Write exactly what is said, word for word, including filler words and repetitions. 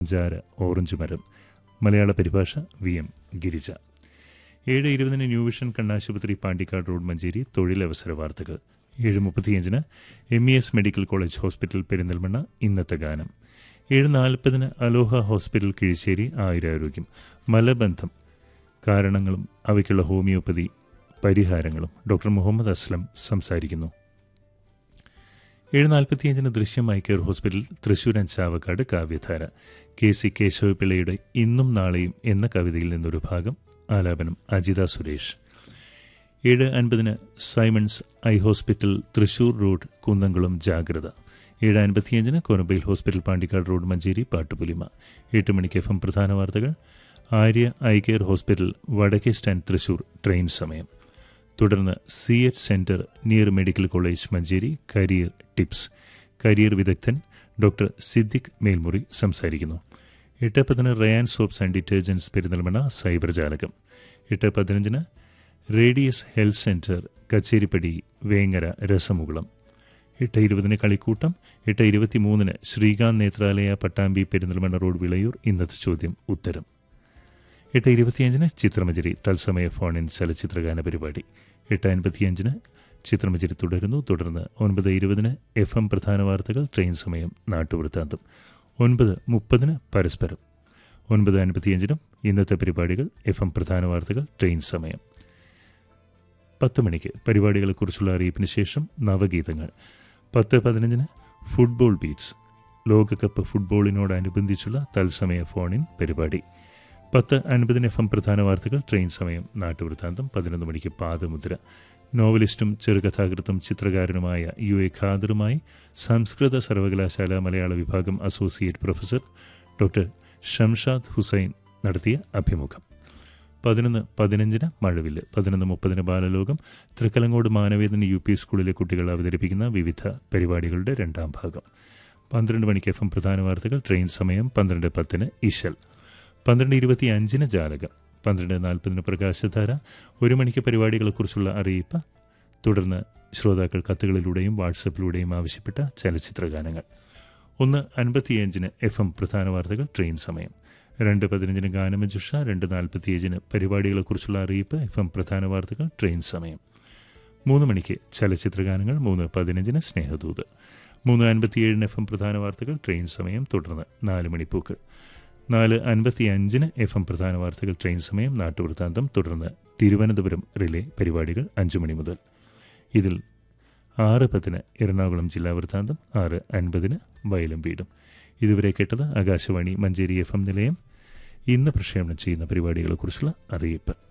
പഞ്ചാര ഓറഞ്ച് മരം. മലയാള പരിഭാഷ വി എം ഗിരിജ. ഏഴ് ഇരുപതിന് ന്യൂ വിഷൻ കണ്ണാശുപത്രി പാണ്ടിക്കാട് റോഡ് മഞ്ചേരി തൊഴിലവസര വാർത്തകൾ. ഏഴ് മുപ്പത്തിയഞ്ചിന് M E S medical college hospital Perinthalmanna ഇന്നത്തെ ഗാനം. ഏഴ് നാൽപ്പതിന് അലോഹ ഹോസ്പിറ്റൽ കിഴിശ്ശേരി ആയുരാരോഗ്യം. മലബന്ധം കാരണങ്ങളും അവയ്ക്കുള്ള ഹോമിയോപ്പതി പരിഹാരങ്ങളും ഡോക്ടർ മുഹമ്മദ് അസ്ലം സംസാരിക്കുന്നു. ഏഴ് നാൽപ്പത്തിയഞ്ചിന് ദൃശ്യം eye care hospital Thrissur Chavakkad കാവ്യധാര. കെ സി കേശവപിള്ളയുടെ ഇന്നും നാളെയും എന്ന കവിതയിൽ നിന്നൊരു ഭാഗം. ആലാപനം അജിത സുരേഷ്. ഏഴ് അൻപതിന് Symons eye hospital Thrissur road Kunnamkulam ജാഗ്രത. ഏഴ് അൻപത്തിയഞ്ചിന് കോനബൈൽ ഹോസ്പിറ്റൽ പാണ്ടിക്കാട് റോഡ് മഞ്ചേരി പാട്ടുപുലിമ. എട്ട് മണിക്ക് എഫ് എം പ്രധാന വാർത്തകൾ. ആര്യ ഐ കെയർ ഹോസ്പിറ്റൽ വടക്കേ സ്റ്റാൻഡ് തൃശൂർ ട്രെയിൻ സമയം. തുടർന്ന് C H centre near medical college Manjeri career tips. Career വിദഗ്ധൻ ഡോക്ടർ സിദ്ദിഖ് മേൽമുറി സംസാരിക്കുന്നു. എട്ട് പതിന് Ryan soaps and detergents Perinthalmanna cyber ജാലകം. എട്ട് പതിനഞ്ചിന് radius health centre Kacheripadi Vengara രസമുകുളം. എട്ട് ഇരുപതിന് കളിക്കൂട്ടം. എട്ട് ഇരുപത്തി മൂന്നിന് ശ്രീകാന്ത് നേത്രാലയ പട്ടാമ്പി പെരിന്തൽമണ്ണ റോഡ് വിളയൂർ ഇന്നത്തെ ചോദ്യം ഉത്തരം. എട്ട് ഇരുപത്തിയഞ്ചിന് ചിത്രമഞ്ജരി തത്സമയ ഫോണിൻ ചലച്ചിത്രഗാന പരിപാടി. എട്ട് അൻപത്തിയഞ്ചിന് ചിത്രമഞ്ജരി തുടരുന്നു. തുടർന്ന് ഒൻപത് ഇരുപതിന് എഫ് എം പ്രധാന വാർത്തകൾ ട്രെയിൻ സമയം നാട്ടുവൃത്താന്തം. ഒൻപത് മുപ്പതിന് പരസ്പരം. ഒൻപത് അൻപത്തിയഞ്ചിനും ഇന്നത്തെ പരിപാടികൾ എഫ് എം പ്രധാന വാർത്തകൾ ട്രെയിൻ സമയം. പത്ത് മണിക്ക് പരിപാടികളെക്കുറിച്ചുള്ള അറിയിപ്പിന് ശേഷം നവഗീതങ്ങൾ. പത്ത് പതിനഞ്ചിന് ഫുട്ബോൾ ബീറ്റ്സ് ലോകകപ്പ് ഫുട്ബോളിനോടനുബന്ധിച്ചുള്ള തത്സമയ ഫോണിൻ പരിപാടി. പത്ത് അൻപതിന് എഫ് എം പ്രധാന വാർത്തകൾ ട്രെയിൻ സമയം നാട്ടുവൃത്താന്തം. പതിനൊന്ന് മണിക്ക് പാദമുദ്ര. നോവലിസ്റ്റും ചെറുകഥാകൃത്തും ചിത്രകാരനുമായ യു എ ഖാദറുമായി സംസ്കൃത സർവകലാശാല മലയാള വിഭാഗം associate professor doctor Shamshad Hussain നടത്തിയ അഭിമുഖം. പതിനൊന്ന് പതിനഞ്ചിന് മഴവില്ല്. പതിനൊന്ന് മുപ്പതിന് ബാലലോകം. തൃക്കലങ്ങോട് മാനവേദന യു പി സ്കൂളിലെ കുട്ടികൾ അവതരിപ്പിക്കുന്ന വിവിധ പരിപാടികളുടെ രണ്ടാം ഭാഗം. പന്ത്രണ്ട് മണിക്ക് എഫ് എം പ്രധാന വാർത്തകൾ ട്രെയിൻ സമയം. പന്ത്രണ്ട് പത്തിന് ഇശൽ. പന്ത്രണ്ട് ഇരുപത്തി അഞ്ചിന് ജാലകം. പന്ത്രണ്ട് നാൽപ്പതിന് പ്രകാശധാര. ഒരു മണിക്ക് പരിപാടികളെക്കുറിച്ചുള്ള അറിയിപ്പ്. തുടർന്ന് ശ്രോതാക്കൾ കത്തുകളിലൂടെയും വാട്സപ്പിലൂടെയും ആവശ്യപ്പെട്ട ചലച്ചിത്രഗാനങ്ങൾ. ഒന്ന് അൻപത്തിയഞ്ചിന് എഫ് എം പ്രധാന വാർത്തകൾ ട്രെയിൻ സമയം. രണ്ട് പതിനഞ്ചിന് ഗാനമഞ്ജുഷ. രണ്ട് നാൽപ്പത്തിയഞ്ചിന് പരിപാടികളെക്കുറിച്ചുള്ള അറിയിപ്പ്. എഫ് എം പ്രധാന വാർത്തകൾ ട്രെയിൻ സമയം. മൂന്ന് മണിക്ക് ചലച്ചിത്രഗാനങ്ങൾ. മൂന്ന് പതിനഞ്ചിന് സ്നേഹദൂത്. മൂന്ന് അൻപത്തിയേഴിന് എഫ് എം പ്രധാന വാർത്തകൾ ട്രെയിൻ സമയം. തുടർന്ന് നാല് മണിപ്പൂക്കൾ. നാല് അൻപത്തി അഞ്ചിന് എഫ് എം പ്രധാന വാർത്തകൾ ട്രെയിൻ സമയം നാട്ടുവൃത്താന്തം. തുടർന്ന് തിരുവനന്തപുരം റിലേ പരിപാടികൾ അഞ്ചു മണി മുതൽ. ഇതിൽ ആറ് പത്തിന് എറണാകുളം ജില്ലാ വൃത്താന്തം. ആറ് അൻപതിന് വയലും വീടും. ഇതുവരെ കേട്ടത് ആകാശവാണി മഞ്ചേരി എഫ് എം നിലയം ഇന്ന് പ്രക്ഷേപണം ചെയ്യുന്ന പരിപാടികളെക്കുറിച്ചുള്ള അറിയിപ്പ്.